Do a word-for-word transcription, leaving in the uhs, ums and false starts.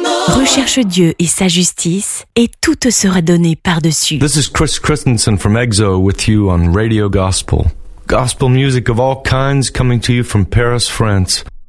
Recherche Dieu et sa justice, et tout te sera donné par-dessus. This is Chris Christensen from EXO with you on Radio Gospel. Gospel music of all kinds coming to you from Paris, France.